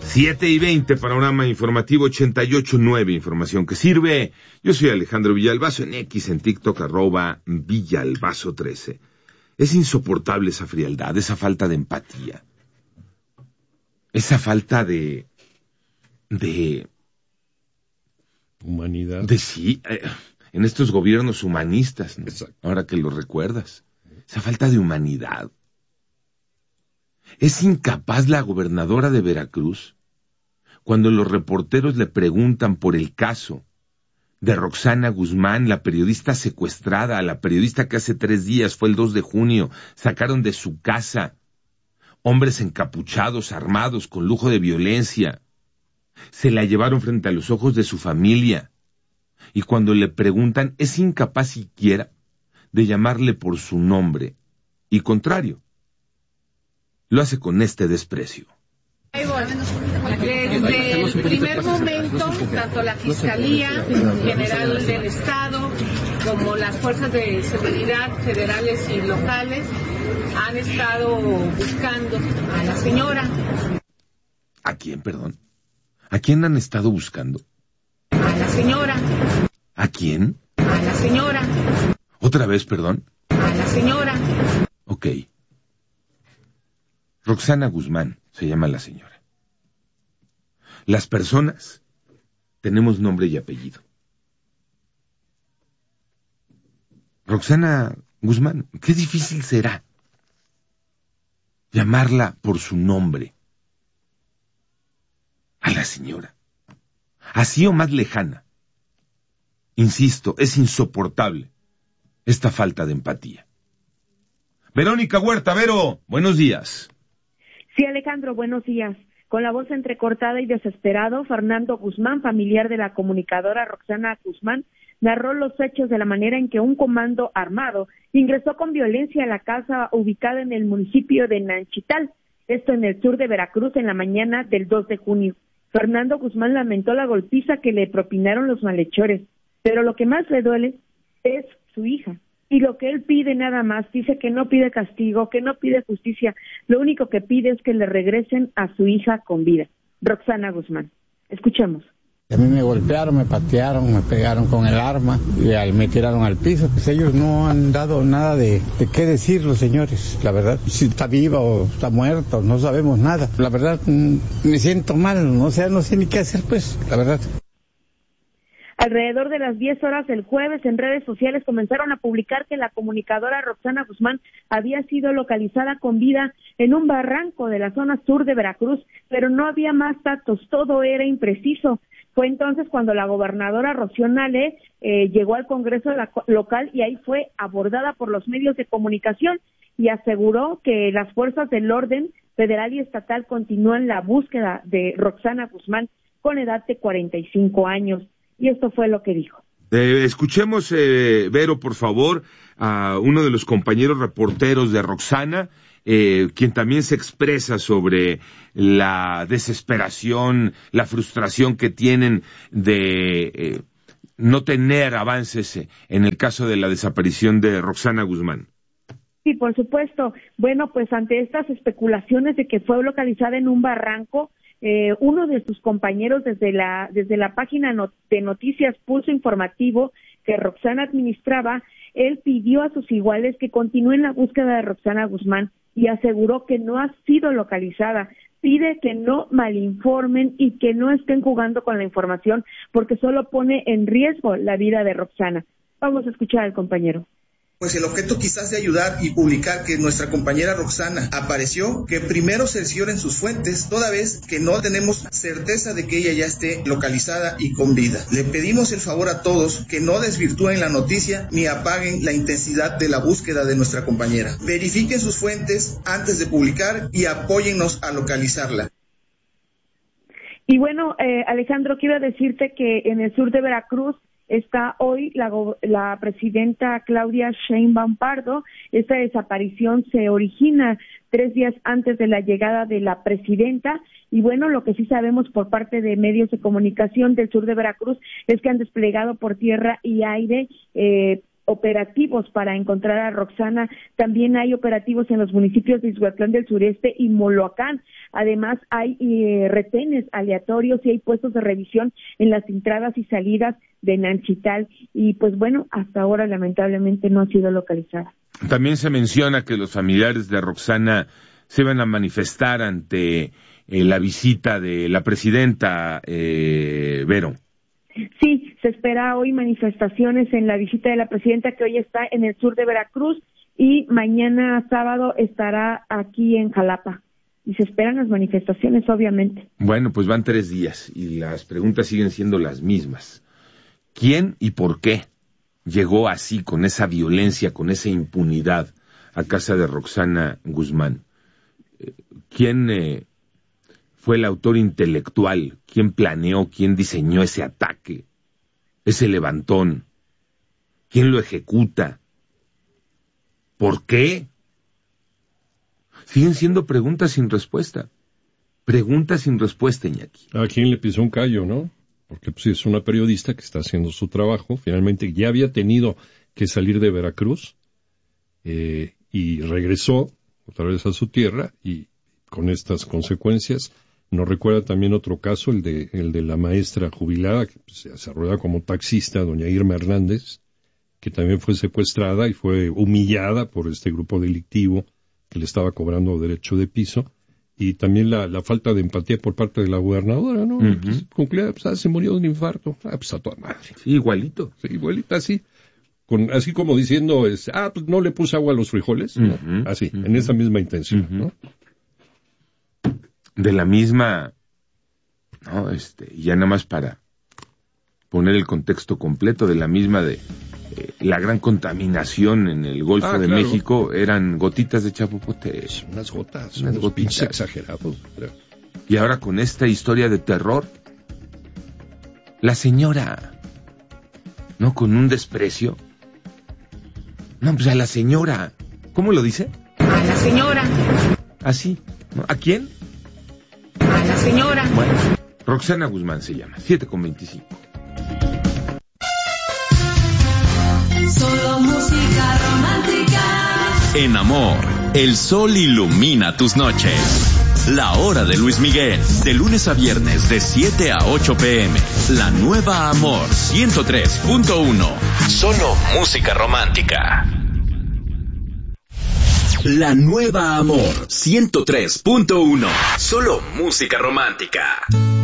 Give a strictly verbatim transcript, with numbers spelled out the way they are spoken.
Siete y veinte, panorama informativo ochenta y ocho nueve, información que sirve. Yo soy Alejandro Villalbazo, en X, en TikTok, arroba Villalbazo trece. Es insoportable esa frialdad, esa falta de empatía. Esa falta de... de... humanidad. De sí, eh, en estos gobiernos humanistas, ¿no? Ahora que lo recuerdas. Esa falta de humanidad. ¿Es incapaz la gobernadora de Veracruz cuando los reporteros le preguntan por el caso de Roxana Guzmán, la periodista secuestrada, la periodista que hace tres días, fue el dos de junio, sacaron de su casa hombres encapuchados, armados, con lujo de violencia, se la llevaron frente a los ojos de su familia, y cuando le preguntan, es incapaz siquiera de llamarle por su nombre, y contrario, lo hace con este desprecio. Desde el primer momento, tanto la Fiscalía General del Estado como las fuerzas de seguridad federales y locales han estado buscando a la señora. ¿A quién, perdón? ¿A quién han estado buscando? A la señora. ¿A quién? A la señora. ¿Otra vez, perdón? A la señora. Ok. Roxana Guzmán se llama la señora. Las personas tenemos nombre y apellido. Roxana Guzmán, qué difícil será llamarla por su nombre a la señora. Así o más lejana. Insisto, es insoportable esta falta de empatía. Verónica Huerta, Vero, buenos días. Sí, Alejandro, buenos días. Con la voz entrecortada y desesperado, Fernando Guzmán, familiar de la comunicadora Roxana Guzmán, narró los hechos de la manera en que un comando armado ingresó con violencia a la casa ubicada en el municipio de Nanchital, esto en el sur de Veracruz, en la mañana del dos de junio. Fernando Guzmán lamentó la golpiza que le propinaron los malhechores, pero lo que más le duele es su hija. Y lo que él pide nada más, dice que no pide castigo, que no pide justicia, lo único que pide es que le regresen a su hija con vida. Roxana Guzmán. Escuchemos. A mí me golpearon, me patearon, me pegaron con el arma y me tiraron al piso. Pues ellos no han dado nada de, de qué decir, los señores, la verdad. Si está viva o está muerta, no sabemos nada. La verdad, me siento mal, no sé, no sé ni qué hacer, pues, la verdad. Alrededor de las diez horas del jueves, en redes sociales comenzaron a publicar que la comunicadora Roxana Guzmán había sido localizada con vida en un barranco de la zona sur de Veracruz, pero no había más datos, todo era impreciso. Fue entonces cuando la gobernadora Rocío Nale eh, llegó al Congreso la, local y ahí fue abordada por los medios de comunicación y aseguró que las fuerzas del orden federal y estatal continúan la búsqueda de Roxana Guzmán con edad de cuarenta y cinco años. Y esto fue lo que dijo. Eh, escuchemos, eh, Vero, por favor, a uno de los compañeros reporteros de Roxana, eh, quien también se expresa sobre la desesperación, la frustración que tienen de eh, no tener avances en el caso de la desaparición de Roxana Guzmán. Sí, por supuesto. Bueno, pues ante estas especulaciones de que fue localizada en un barranco, Eh, uno de sus compañeros desde la desde la página not- de noticias Pulso Informativo que Roxana administraba, él pidió a sus iguales que continúen la búsqueda de Roxana Guzmán y aseguró que no ha sido localizada. Pide que no malinformen y que no estén jugando con la información porque solo pone en riesgo la vida de Roxana. Vamos a escuchar al compañero. Pues el objeto quizás de ayudar y publicar que nuestra compañera Roxana apareció, que primero cercioren sus fuentes, toda vez que no tenemos certeza de que ella ya esté localizada y con vida. Le pedimos el favor a todos que no desvirtúen la noticia ni apaguen la intensidad de la búsqueda de nuestra compañera. Verifiquen sus fuentes antes de publicar y apóyennos a localizarla. Y bueno, eh, Alejandro, quiero decirte que en el sur de Veracruz está hoy la, la presidenta Claudia Sheinbaum Pardo. Esta desaparición se origina tres días antes de la llegada de la presidenta. Y bueno, lo que sí sabemos por parte de medios de comunicación del sur de Veracruz es que han desplegado por tierra y aire eh, operativos para encontrar a Roxana. También hay operativos en los municipios de Izhuatlán del Sureste y Moloacán. Además, hay eh, retenes aleatorios y hay puestos de revisión en las entradas y salidas de Nanchital. Y pues bueno, hasta ahora lamentablemente no ha sido localizada. También se menciona que los familiares de Roxana se van a manifestar ante eh, la visita de la presidenta eh, Vero. Sí, se espera hoy manifestaciones en la visita de la presidenta, que hoy está en el sur de Veracruz, y mañana sábado estará aquí en Jalapa. Y se esperan las manifestaciones, obviamente. Bueno, pues van tres días y las preguntas siguen siendo las mismas. ¿Quién y por qué llegó así, con esa violencia, con esa impunidad, a casa de Roxana Guzmán? ¿Quién eh, fue el autor intelectual? ¿Quién planeó, quién diseñó ese ataque, ese levantón? ¿Quién lo ejecuta? ¿Por qué? Siguen siendo preguntas sin respuesta. Preguntas sin respuesta, Iñaki. ¿A quién le pisó un callo, no? Porque pues, es una periodista que está haciendo su trabajo. Finalmente ya había tenido que salir de Veracruz eh, y regresó otra vez a su tierra y con estas consecuencias. Nos recuerda también otro caso, el de el de la maestra jubilada, que pues, se desarrolla como taxista, doña Irma Hernández, que también fue secuestrada y fue humillada por este grupo delictivo que le estaba cobrando derecho de piso. Y también la, la falta de empatía por parte de la gobernadora, ¿no? Uh-huh. Pues, concluía, pues, ah, se murió de un infarto. Ah, pues a toda madre. Sí, igualito. Sí, igualita, así. Con, así como diciendo, es, ah, pues no le puse agua a los frijoles. Uh-huh. ¿No? Así, uh-huh. En esa misma intención, uh-huh. ¿no? De la misma, no, este, ya nada más para poner el contexto completo, de la misma de eh, la gran contaminación en el Golfo ah, de claro. México, eran gotitas de chapopote. Unas gotas, unas unos gotitas exagerados. Y ahora con esta historia de terror, la señora, ¿no? Con un desprecio. No, pues a la señora. ¿Cómo lo dice? A la señora. Así, ¿no? ¿A quién? A la señora. Bueno, Roxana Guzmán se llama, siete con veinticinco. Solo música romántica. En Amor, el sol ilumina tus noches. La hora de Luis Miguel, de lunes a viernes de siete a ocho pm. La nueva Amor ciento tres punto uno. Solo música romántica. La nueva Amor ciento tres punto uno. Solo música romántica.